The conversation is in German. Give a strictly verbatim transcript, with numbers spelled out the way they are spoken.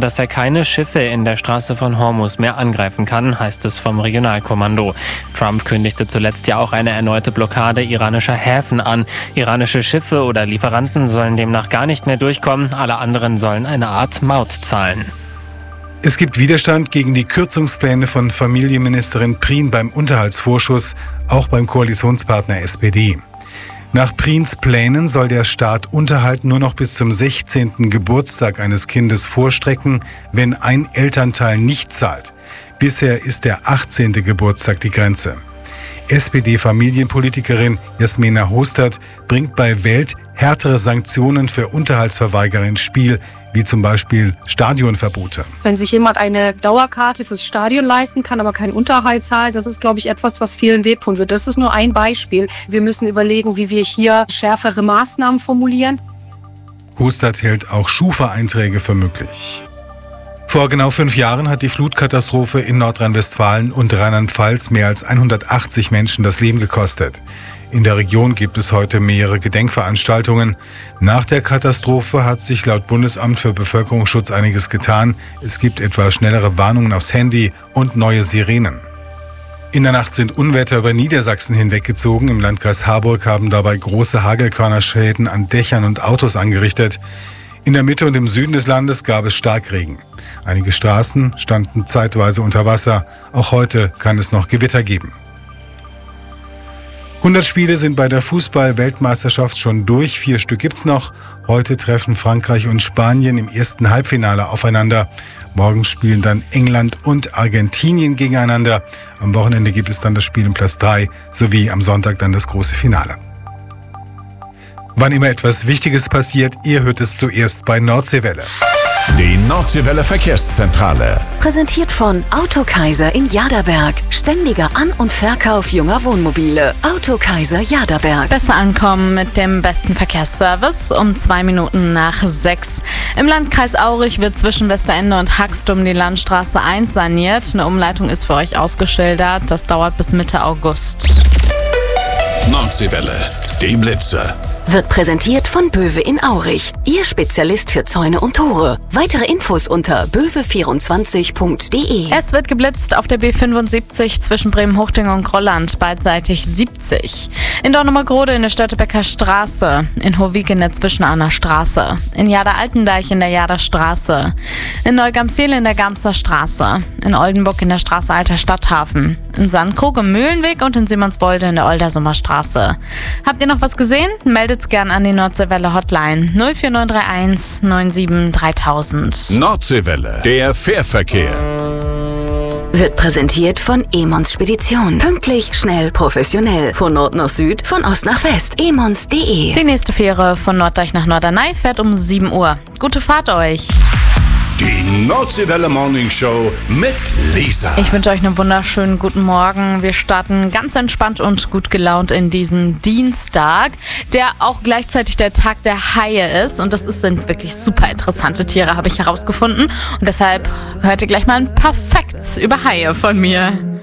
dass er keine Schiffe in der Straße von Hormuz mehr angreifen kann, heißt es vom Regionalkommando. Trump kündigte zuletzt ja auch eine erneute Blockade iranischer Häfen an. Iranische Schiffe oder Lieferanten sollen demnach gar nicht mehr durchkommen, alle anderen sollen eine Art Maut zahlen. Es gibt Widerstand gegen die Kürzungspläne von Familienministerin Prien beim Unterhaltsvorschuss, auch beim Koalitionspartner S P D. Nach Priens Plänen soll der Staat Unterhalt nur noch bis zum sechzehnten Geburtstag eines Kindes vorstrecken, wenn ein Elternteil nicht zahlt. Bisher ist der achtzehnte Geburtstag die Grenze. S P D-Familienpolitikerin Jasmina Hostert bringt bei Welt härtere Sanktionen für Unterhaltsverweigerer ins Spiel, wie zum Beispiel Stadionverbote. Wenn sich jemand eine Dauerkarte fürs Stadion leisten kann, aber keinen Unterhalt zahlt, das ist, glaube ich, etwas, was vielen wehtun wird. Das ist nur ein Beispiel. Wir müssen überlegen, wie wir hier schärfere Maßnahmen formulieren. Hostert hält auch Schufa-Einträge für möglich. Vor genau fünf Jahren hat die Flutkatastrophe in Nordrhein-Westfalen und Rheinland-Pfalz mehr als hundertachtzig Menschen das Leben gekostet. In der Region gibt es heute mehrere Gedenkveranstaltungen. Nach der Katastrophe hat sich laut Bundesamt für Bevölkerungsschutz einiges getan. Es gibt etwa schnellere Warnungen aufs Handy und neue Sirenen. In der Nacht sind Unwetter über Niedersachsen hinweggezogen. Im Landkreis Harburg haben dabei große Hagelkörnerschäden an Dächern und Autos angerichtet. In der Mitte und im Süden des Landes gab es Starkregen. Einige Straßen standen zeitweise unter Wasser. Auch heute kann es noch Gewitter geben. hundert Spiele sind bei der Fußball-Weltmeisterschaft schon durch. Vier Stück gibt's noch. Heute treffen Frankreich und Spanien im ersten Halbfinale aufeinander. Morgen spielen dann England und Argentinien gegeneinander. Am Wochenende gibt es dann das Spiel um Platz drei sowie am Sonntag dann das große Finale. Wann immer etwas Wichtiges passiert, ihr hört es zuerst bei Nordseewelle. Die Nordseewelle Verkehrszentrale. Präsentiert von Autokaiser in Jaderberg. Ständiger An- und Verkauf junger Wohnmobile. Autokaiser Jaderberg. Besser ankommen mit dem besten Verkehrsservice um zwei Minuten nach sechs. Im Landkreis Aurich wird zwischen Westerende und Haxtum die Landstraße eins saniert. Eine Umleitung ist für euch ausgeschildert. Das dauert bis Mitte August. Nordseewelle, die Blitze. Wird präsentiert von Böwe in Aurich. Ihr Spezialist für Zäune und Tore. Weitere Infos unter böwe vierundzwanzig punkt de. Es wird geblitzt auf der B fünfundsiebzig zwischen Bremen-Huchting und Grolland, beidseitig siebzig. In Dornumergrode in der Störtebecker Straße. In Hohwig in der Zwischenahner Straße. In Jader-Altendeich in der Jader Straße. In Neugamsel in der Gamser Straße. In Oldenburg in der Straße Alter Stadthafen. In Sandkrug im Mühlenweg und in Simonswolde in der Oldersummer Straße. Habt ihr noch was gesehen? Meldet gern an die Nordseewelle Hotline null vier neun drei eins neun sieben dreitausend. Nordseewelle, der Fährverkehr. Wird präsentiert von Emons Spedition. Pünktlich, schnell, professionell. Von Nord nach Süd, von Ost nach West. emons punkt de. Die nächste Fähre von Norddeich nach Norderney fährt um sieben Uhr. Gute Fahrt euch. Die Nordseewelle Morning Show mit Lisa. Ich wünsche euch einen wunderschönen guten Morgen. Wir starten ganz entspannt und gut gelaunt in diesen Dienstag, der auch gleichzeitig der Tag der Haie ist. Und das sind wirklich super interessante Tiere, habe ich herausgefunden. Und deshalb hört ihr gleich mal ein paar Facts über Haie von mir.